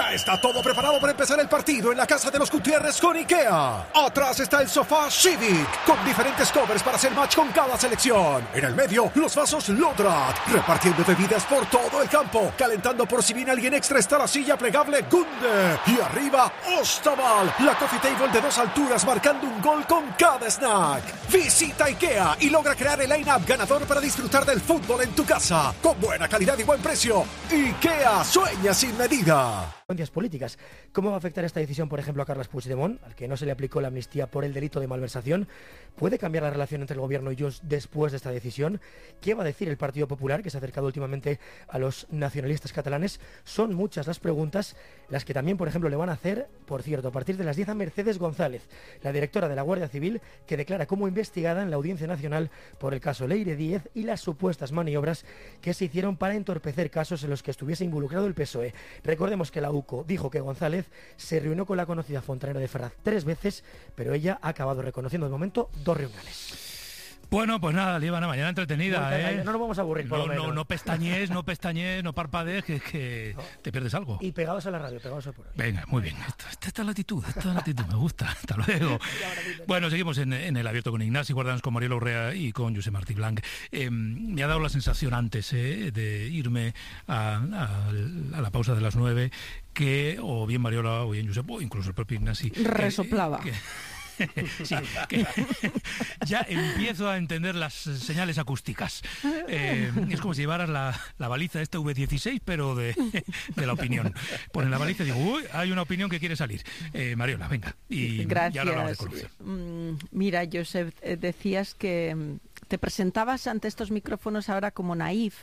Ya está todo preparado para empezar el partido en la casa de los Gutiérrez con IKEA. Atrás está el sofá Civic, con diferentes covers para hacer match con cada selección. En el medio, los vasos Lodrat, repartiendo bebidas por todo el campo. Calentando por si viene alguien extra está la silla plegable Gunde. Y arriba, Ostaval, la coffee table de 2 alturas marcando un gol con cada snack. Visita IKEA y logra crear el line-up ganador para disfrutar del fútbol en tu casa. Con buena calidad y buen precio. IKEA, sueña sin medida. Políticas. ¿Cómo va a afectar esta decisión, por ejemplo, a Carles Puigdemont, al que no se le aplicó la amnistía por el delito de malversación? ¿Puede cambiar la relación entre el gobierno y Junts después de esta decisión? ¿Qué va a decir el Partido Popular, que se ha acercado últimamente a los nacionalistas catalanes? Son muchas las preguntas, las que también, por ejemplo, le van a hacer, por cierto, a partir de las 10 a Mercedes González, la directora de la Guardia Civil, que declara como investigada en la Audiencia Nacional por el caso Leire Díez y las supuestas maniobras que se hicieron para entorpecer casos en los que estuviese involucrado el PSOE. Recordemos que la UCO dijo que González se reunió con la conocida fontanera de Ferraz 3 veces, pero ella ha acabado reconociendo de momento 2 reuniones. Bueno, pues nada, Líbana, mañana entretenida, No nos vamos a aburrir, por lo menos. No pestañees, no parpadees, que no. Te pierdes algo. Y pegados a la radio, pegados al programa. Venga, muy bien. Esta es la actitud, me gusta. Hasta luego. Bueno, seguimos en el abierto con Ignasi Guardans, con Mariela Urrea y con Josep Martí Blanc. Me ha dado la sensación antes de irme a la pausa de las 9 que o bien Mariela o bien Josep, o incluso el propio Ignasi resoplaba. Sí, que ya empiezo a entender las señales acústicas. Es como si llevaras la baliza esta V16, pero de la opinión. Ponen la baliza y digo, uy, hay una opinión que quiere salir. Mariola, venga. Gracias. Y ahora hablamos de corrupción. Mira, Josep, decías que te presentabas ante estos micrófonos ahora como naif,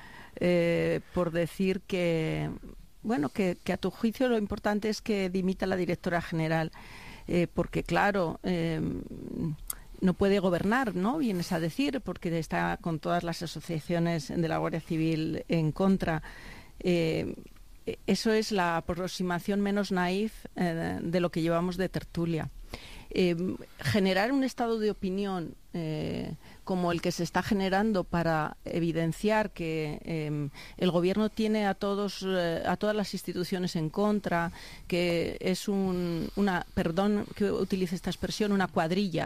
por decir que, bueno, que a tu juicio lo importante es que dimita la directora general. Porque claro, no puede gobernar, ¿no? Vienes a decir, porque está con todas las asociaciones de la Guardia Civil en contra. Eso es la aproximación menos naif de lo que llevamos de tertulia. Generar un estado de opinión como el que se está generando para evidenciar que el gobierno tiene a todas las instituciones en contra, que es perdón que utilice esta expresión, una cuadrilla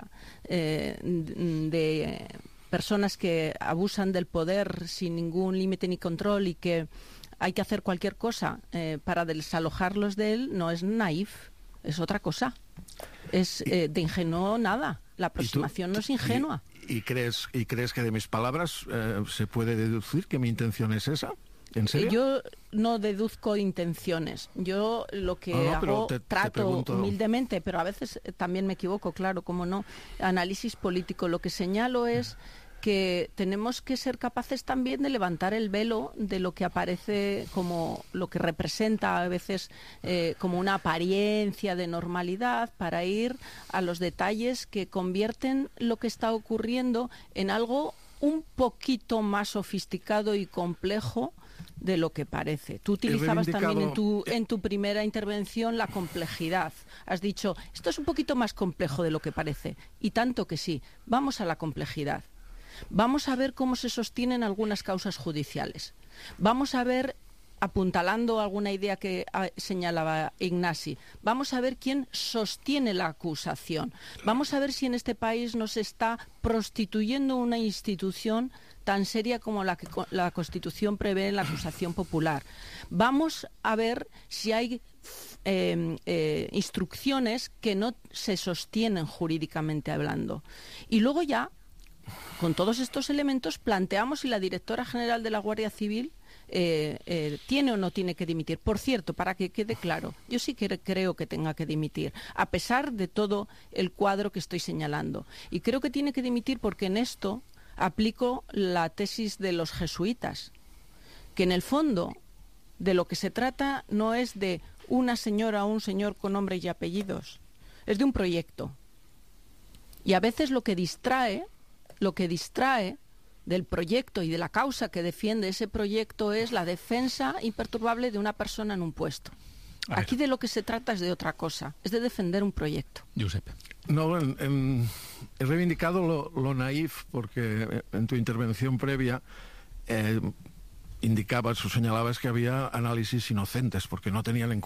de personas que abusan del poder sin ningún límite ni control y que hay que hacer cualquier cosa para desalojarlos de él, no es naif, es otra cosa. Es de ingenuo nada. La aproximación no es ingenua. ¿Y crees que de mis palabras se puede deducir que mi intención es esa? ¿En serio? Yo no deduzco intenciones. Yo lo que hago, trato humildemente, pero a veces también me equivoco, claro, cómo no. Análisis político. Lo que señalo es que tenemos que ser capaces también de levantar el velo de lo que aparece como lo que representa a veces como una apariencia de normalidad, para ir a los detalles que convierten lo que está ocurriendo en algo un poquito más sofisticado y complejo de lo que parece. Tú utilizabas también en tu primera intervención la complejidad. Has dicho, esto es un poquito más complejo de lo que parece. Y tanto que sí. Vamos a la complejidad. Vamos a ver cómo se sostienen algunas causas judiciales. Vamos a ver, apuntalando alguna idea que señalaba Ignasi, vamos a ver quién sostiene la acusación. Vamos a ver si en este país no se está prostituyendo una institución tan seria como la que la Constitución prevé en la acusación popular. Vamos a ver si hay instrucciones que no se sostienen jurídicamente hablando. Y luego ya, con todos estos elementos, planteamos si la directora general de la Guardia Civil tiene o no tiene que dimitir. Por cierto, para que quede claro, yo sí que creo que tenga que dimitir, a pesar de todo el cuadro que estoy señalando. Y creo que tiene que dimitir porque en esto aplico la tesis de los jesuitas, que en el fondo de lo que se trata no es de una señora o un señor con nombre y apellidos, es de un proyecto. Y a veces lo que distrae del proyecto y de la causa que defiende ese proyecto es la defensa imperturbable de una persona en un puesto. Aquí de lo que se trata es de otra cosa, es de defender un proyecto. Josep. No, he reivindicado lo naif porque en tu intervención previa indicabas o señalabas que había análisis inocentes porque no tenían en